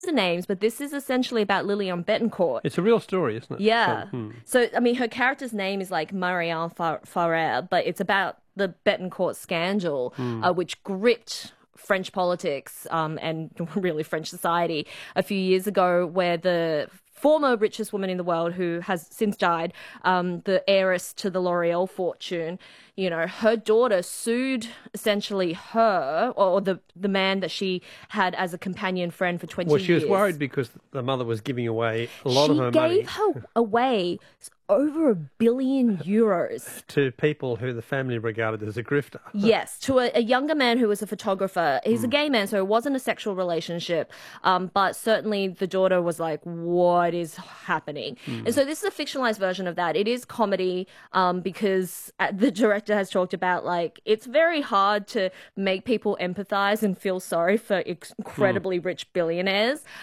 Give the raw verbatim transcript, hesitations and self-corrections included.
names, but this is essentially about Lillian Bettencourt. It's a real story, isn't it? Yeah. So, hmm. So, I mean, her character's name is like Marianne Farrer, but it's about the Bettencourt scandal, Hmm. uh, which gripped French politics um, and really French society a few years ago, where the former richest woman in the world, who has since died, um, the heiress to the L'Oreal fortune, you know, her daughter sued essentially her or the the man that she had as a companion friend for twenty years. Well, she was worried because the mother was giving away a lot she of her money. gave her away over a billion euros. To people who the family regarded as a grifter. Yes, to a, a younger man who was a photographer. He's Mm. a gay man, so it wasn't a sexual relationship. Um, but certainly the daughter was like, what is happening? Mm. And so this is a fictionalized version of that. It is comedy um, because uh, the director has talked about, like, it's very hard to make people empathize and feel sorry for ex- incredibly Mm. rich billionaires.